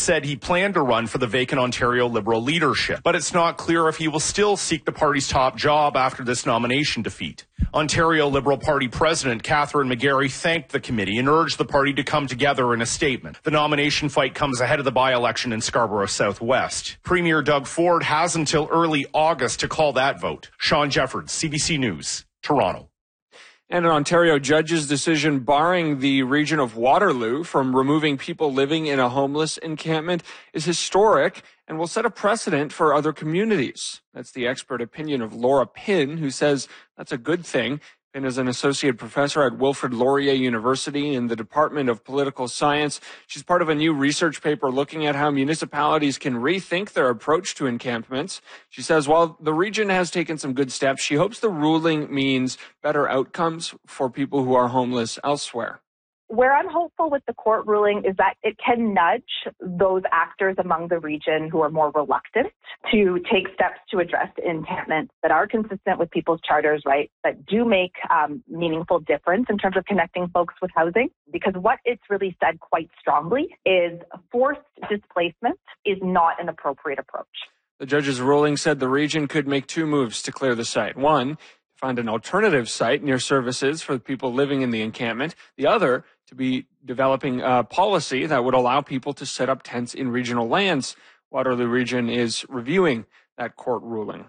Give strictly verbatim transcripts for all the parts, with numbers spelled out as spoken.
said he planned to run for the vacant Ontario Liberal leadership, but it's not clear if he will still seek the party's top job after this nomination defeat. Ontario Liberal Party President Catherine McGarry thanked the committee and urged the party to come together in a statement. The nomination fight comes ahead of the by-election in Scarborough Southwest. Premier Doug Ford has until early August to call that vote. Sean Jeffords, C B C News, Toronto. And an Ontario judge's decision barring the region of Waterloo from removing people living in a homeless encampment is historic and will set a precedent for other communities. That's the expert opinion of Laura Pinn, who says that's a good thing. Pinn is an associate professor at Wilfrid Laurier University in the Department of Political Science. She's part of a new research paper looking at how municipalities can rethink their approach to encampments. She says while the region has taken some good steps, she hopes the ruling means better outcomes for people who are homeless elsewhere. Where I'm hopeful with the court ruling is that it can nudge those actors among the region who are more reluctant to take steps to address encampments that are consistent with people's charters, right, that do make um, meaningful difference in terms of connecting folks with housing. Because what it's really said quite strongly is forced displacement is not an appropriate approach. The judge's ruling said the region could make two moves to clear the site. One, find an alternative site near services for the people living in the encampment. The other, to be developing a policy that would allow people to set up tents in regional lands. Waterloo Region is reviewing that court ruling.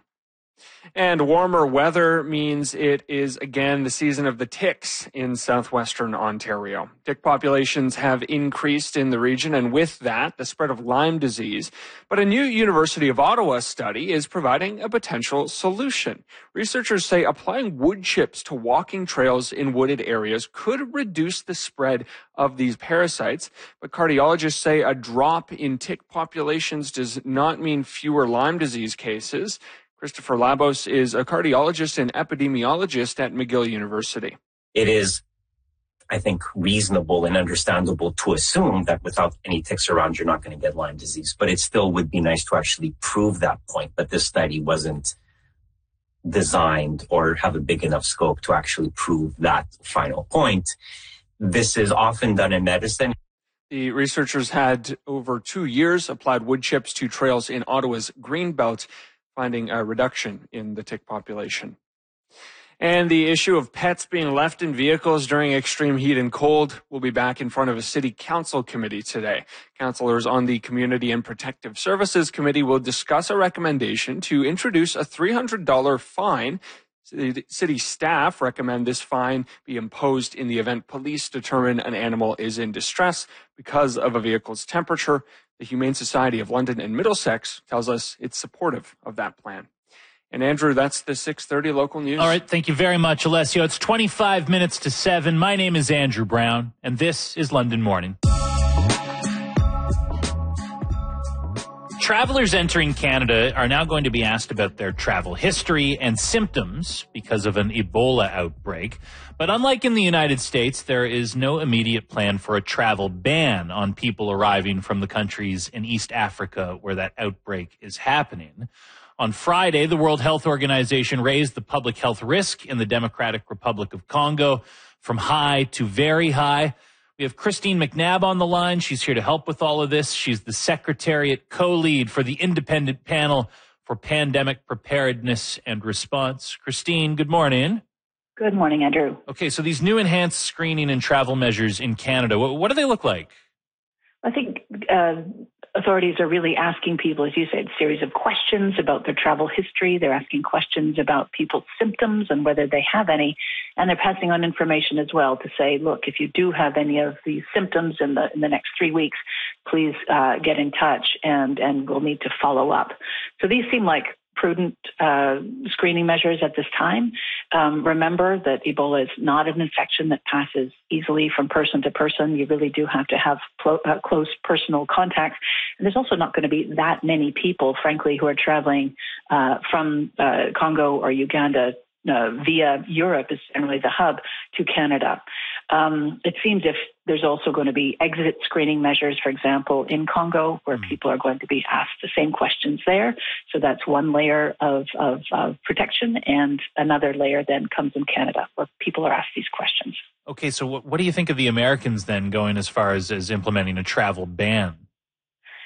And warmer weather means it is again the season of the ticks in southwestern Ontario. Tick populations have increased in the region, and with that, the spread of Lyme disease. But a new University of Ottawa study is providing a potential solution. Researchers say applying wood chips to walking trails in wooded areas could reduce the spread of these parasites. But cardiologists say a drop in tick populations does not mean fewer Lyme disease cases. Christopher Labos is a cardiologist and epidemiologist at McGill University. It is, I think, reasonable and understandable to assume that without any ticks around, you're not going to get Lyme disease. But it still would be nice to actually prove that point. But this study wasn't designed or have a big enough scope to actually prove that final point. This is often done in medicine. The researchers had over two years applied wood chips to trails in Ottawa's Greenbelt, finding a reduction in the tick population. And the issue of pets being left in vehicles during extreme heat and cold will be back in front of a city council committee today. Councillors on the Community and Protective Services Committee will discuss a recommendation to introduce a three hundred dollars fine. City staff recommend this fine be imposed in the event police determine an animal is in distress because of a vehicle's temperature. The Humane Society of London and Middlesex tells us it's supportive of that plan. And Andrew, that's the six thirty local news. All right, thank you very much, Alessio. It's twenty-five minutes to seven. My name is Andrew Brown, and this is London Morning. Travelers entering Canada are now going to be asked about their travel history and symptoms because of an Ebola outbreak. But unlike in the United States, there is no immediate plan for a travel ban on people arriving from the countries in East Africa where that outbreak is happening. On Friday, the World Health Organization raised the public health risk in the Democratic Republic of Congo from high to very high. We have Christine McNabb on the line. She's here to help with all of this. She's the Secretariat co-lead for the Independent Panel for Pandemic Preparedness and Response. Christine, good morning. Good morning, Andrew. Okay, so these new enhanced screening and travel measures in Canada, what, what do they look like? I think uh, authorities are really asking people, as you said, a series of questions about their travel history. They're asking questions about people's symptoms and whether they have any. And they're passing on information as well to say, look, if you do have any of these symptoms in the in the next three weeks, please uh, get in touch and, and we'll need to follow up. So these seem like prudent uh, screening measures at this time. Um, remember that Ebola is not an infection that passes easily from person to person. You really do have to have pl- uh, close personal contact. And there's also not going to be that many people, frankly, who are traveling uh, from uh, Congo or Uganda Uh, via Europe is generally the hub to Canada. Um, it seems if there's also going to be exit screening measures, for example, in Congo, where mm. people are going to be asked the same questions there. So that's one layer of, of, of protection, and another layer then comes in Canada, where people are asked these questions. Okay, so what, what do you think of the Americans then going as far as, as implementing a travel ban?